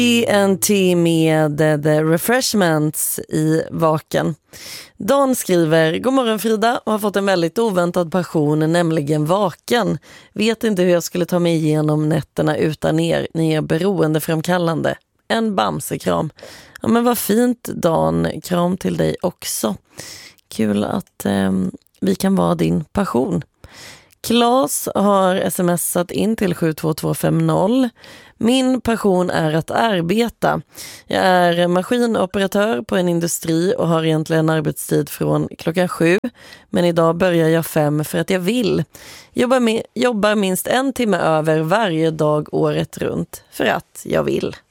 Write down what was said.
TNT med The Refreshments i Vaken. Dan skriver: God morgon Frida, och har fått en väldigt oväntad passion, nämligen Vaken. Vet inte hur jag skulle ta mig igenom nätterna utan er. Ni är beroendeframkallande. En bamsekram. Ja, men vad fint Dan, kram till dig också. Kul att vi kan vara din passion. Claes har smsat in till 72250. Min passion är att arbeta. Jag är maskinoperatör på en industri och har egentligen arbetstid från 7:00. Men idag börjar jag 5 för att jag vill. Jobbar minst 1 timme över varje dag året runt för att jag vill.